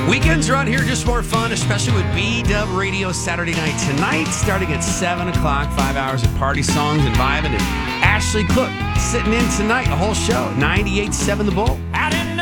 Weekends around here just more fun, especially with B-Dub Radio Saturday night tonight, starting at 7 o'clock, 5 hours of party songs and vibing. And Ashley Cook sitting in tonight, the whole show, 98.7 The Bull.